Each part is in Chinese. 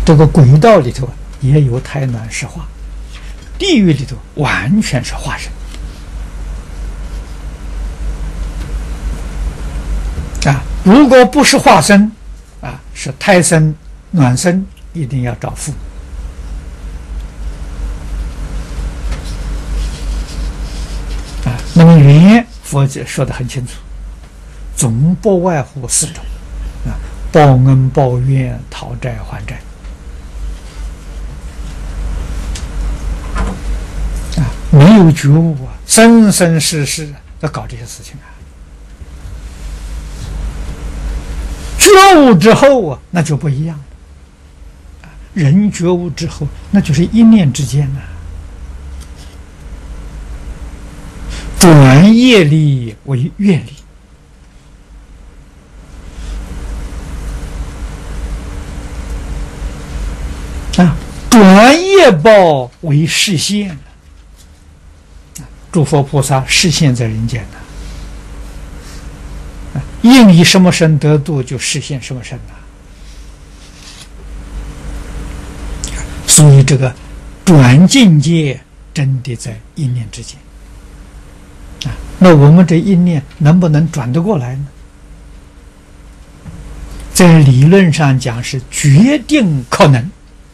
这个轨道里头也有胎卵湿化，地狱里头完全是化身啊！如果不是化身啊，是胎生、卵生，一定要找父母啊。那么缘，佛姐说得很清楚，总不外乎4种啊：报恩、报怨、讨债、还债。没有觉悟啊，生生世世在搞这些事情啊。觉悟之后啊，那就不一样了。人觉悟之后，那就是一念之间呐。转业力为愿力，转业报为示现。诸佛菩萨示现在人间呐，应以什么身得度，就示现什么身呐。所以这个转境界真的在一念之间啊。那我们这一念能不能转得过来呢？在理论上讲是决定可能。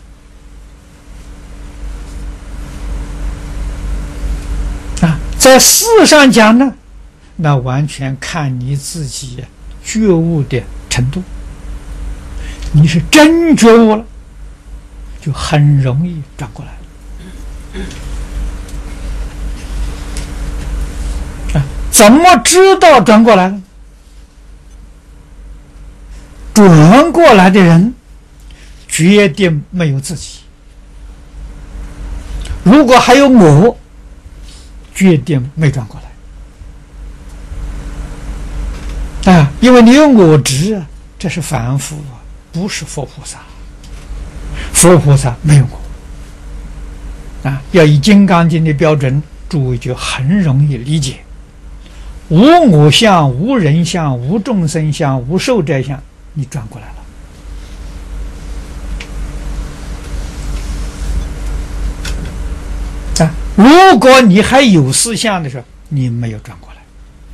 在事上讲呢，那完全看你自己觉悟的程度。你是真觉悟了，就很容易转过来了。怎么知道转过来了？转过来的人决定没有自己，如果还有我，决定没转过来啊！因为你有我执啊，这是凡夫啊，不是佛菩萨。佛菩萨没有我啊！要以《金刚经》的标准，诸位就很容易理解：无我相、无人相、无众生相、无寿者相，你转过来了。如果你还有思想的时候，你没有转过来，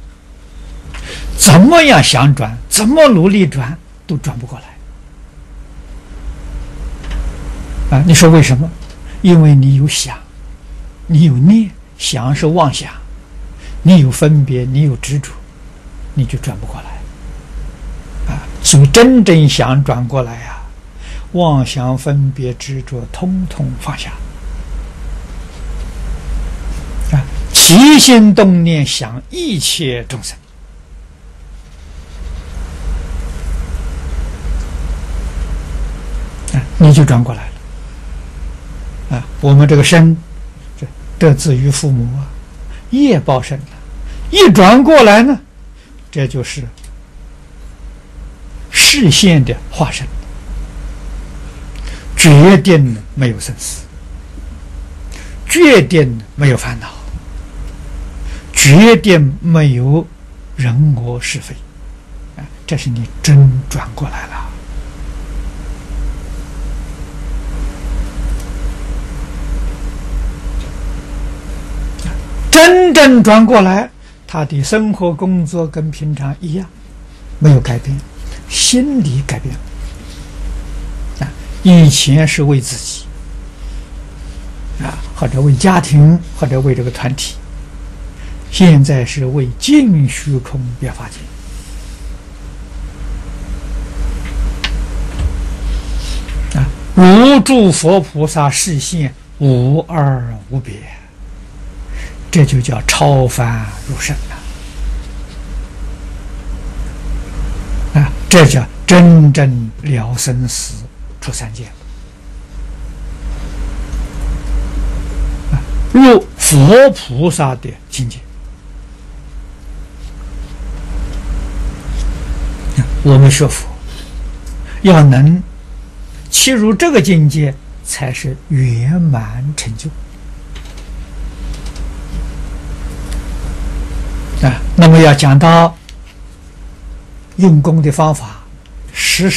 怎么样想转，怎么努力转，都转不过来啊！你说为什么？因为你有想，你有念，想是妄想，你有分别，你有执着，你就转不过来啊！所以真正想转过来啊，妄想、分别、执着，通通放下。起心动念想一切众生你就转过来了我们这个身这得自于父母啊，业报身一转过来呢，这就是示现的化身，决定没有生死，决定没有烦恼，决定没有人我是非这是你真转过来了真正转过来，他的生活工作跟平常一样，没有改变，心理改变以前是为自己或者为家庭，或者为这个团体，现在是为尽虚空变法界如诸佛菩萨示现，无二无别，这就叫超凡入圣这叫真正了生死出三界入佛菩萨的境界。我们学佛要能切入这个境界，才是圆满成就那么要讲到用功的方法，时